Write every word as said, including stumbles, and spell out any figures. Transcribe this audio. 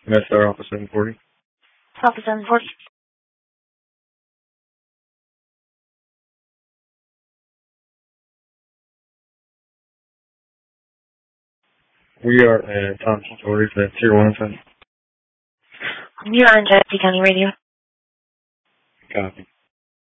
Can I start off with seven forty? Office seven forty. We are at Thompson Stories at Tier one seven. You're on Genesee County Radio. Copy.